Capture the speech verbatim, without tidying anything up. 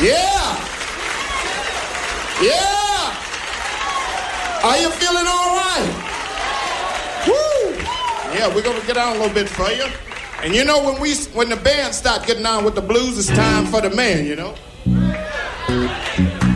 Yeah. Yeah. Are you feeling all right? Woo. Yeah, we're going to get on a little bit for you. And you know, when we when the band start getting on with the blues, it's time for the man, you know?